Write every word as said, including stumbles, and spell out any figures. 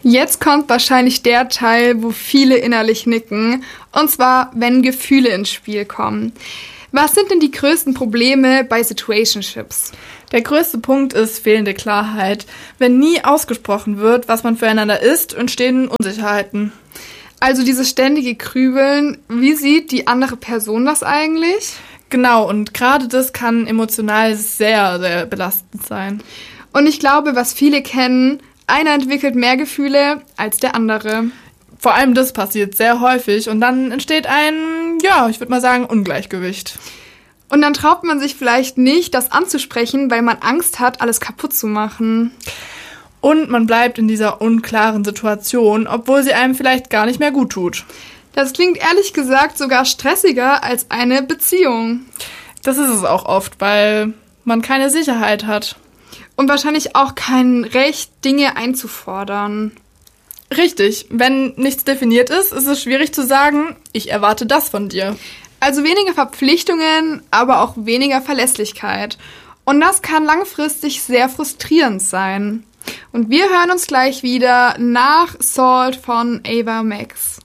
Jetzt kommt wahrscheinlich der Teil, wo viele innerlich nicken, und zwar, wenn Gefühle ins Spiel kommen. Was sind denn die größten Probleme bei Situationships? Der größte Punkt ist fehlende Klarheit. Wenn nie ausgesprochen wird, was man füreinander ist, entstehen Unsicherheiten. Also dieses ständige Grübeln, wie sieht die andere Person das eigentlich? Genau, und gerade das kann emotional sehr, sehr belastend sein. Und ich glaube, was viele kennen, einer entwickelt mehr Gefühle als der andere. Vor allem das passiert sehr häufig und dann entsteht ein, ja, ich würde mal sagen, Ungleichgewicht. Und dann traut man sich vielleicht nicht, das anzusprechen, weil man Angst hat, alles kaputt zu machen. Und man bleibt in dieser unklaren Situation, obwohl sie einem vielleicht gar nicht mehr gut tut. Das klingt ehrlich gesagt sogar stressiger als eine Beziehung. Das ist es auch oft, weil man keine Sicherheit hat. Und wahrscheinlich auch kein Recht, Dinge einzufordern. Richtig, wenn nichts definiert ist, ist es schwierig zu sagen, ich erwarte das von dir. Also weniger Verpflichtungen, aber auch weniger Verlässlichkeit. Und das kann langfristig sehr frustrierend sein. Und wir hören uns gleich wieder nach Salt von Ava Max.